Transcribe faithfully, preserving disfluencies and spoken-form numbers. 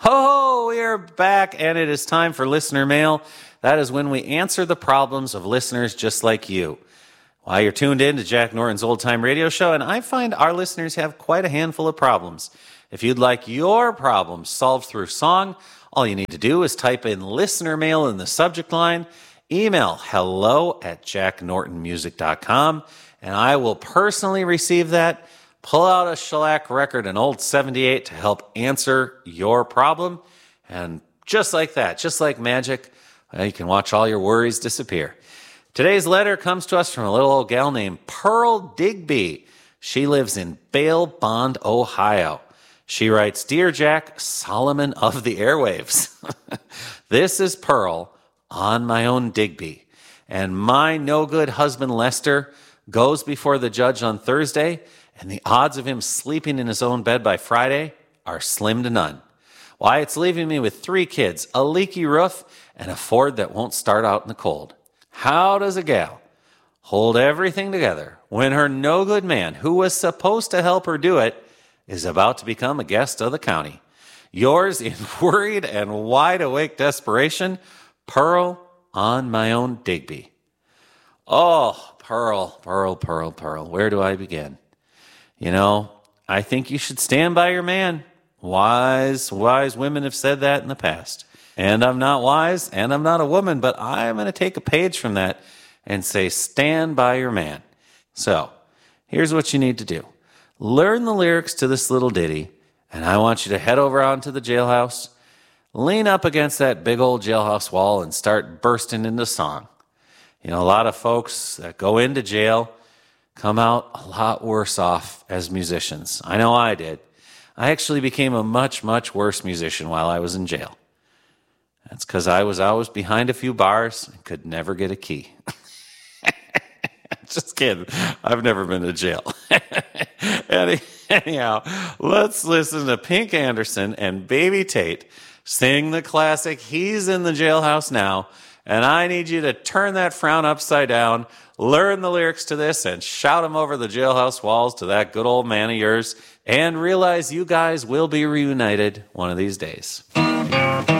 Ho, we are back, and it is time for Listener Mail. That is when we answer the problems of listeners just like you. Well, you're tuned in to Jack Norton's Old Time Radio Show, and I find our listeners have quite a handful of problems. If you'd like your problems solved through song, all you need to do is type in Listener Mail in the subject line, email hello at jack norton music dot com, and I will personally receive that, pull out a shellac record, an old seventy-eight, to help answer your problem. And just like that, just like magic, you can watch all your worries disappear. Today's letter comes to us from a little old gal named Pearl Digby. She lives in Bale Bond, Ohio. She writes, Dear Jack, Solomon of the airwaves. This is Pearl on my own Digby. And my no-good husband Lester goes before the judge on Thursday, and the odds of him sleeping in his own bed by Friday are slim to none. Why, it's leaving me with three kids, a leaky roof, and a Ford that won't start out in the cold. How does a gal hold everything together when her no-good man, who was supposed to help her do it, is about to become a guest of the county? Yours in worried and wide-awake desperation, Pearl on my own Digby. Oh, Pearl, Pearl, Pearl, Pearl, where do I begin? You know, I think you should stand by your man. Wise, wise women have said that in the past. And I'm not wise, and I'm not a woman, but I'm going to take a page from that and say, stand by your man. So, here's what you need to do. Learn the lyrics to this little ditty, and I want you to head over onto the jailhouse, lean up against that big old jailhouse wall, and start bursting into song. You know, a lot of folks that go into jail come out a lot worse off as musicians. I know I did. I actually became a much, much worse musician while I was in jail. That's because I was always behind a few bars and could never get a key. Just kidding. I've never been to jail. Anyhow, let's listen to Pink Anderson and Baby Tate sing the classic He's in the Jailhouse Now. And I need you to turn that frown upside down, learn the lyrics to this, and shout them over the jailhouse walls to that good old man of yours, and realize you guys will be reunited one of these days.